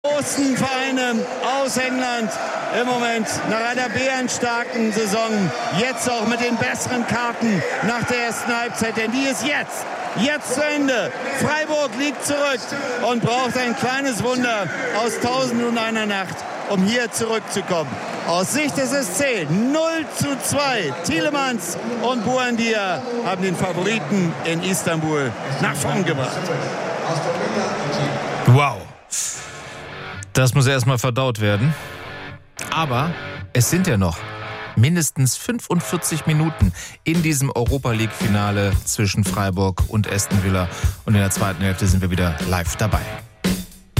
großen Vereine aus England im Moment nach einer bärenstarken Saison, jetzt auch mit den besseren Karten nach der ersten Halbzeit, denn die ist jetzt zu Ende. Freiburg liegt zurück und braucht ein kleines Wunder aus 1001 Nacht, um hier zurückzukommen. Aus Sicht des SC 0:2. Tielemans und Buendia haben den Favoriten in Istanbul nach vorn gebracht. Wow. Das muss erstmal verdaut werden. Aber es sind ja noch mindestens 45 Minuten in diesem Europa-League-Finale zwischen Freiburg und Aston Villa. Und in der zweiten Hälfte sind wir wieder live dabei.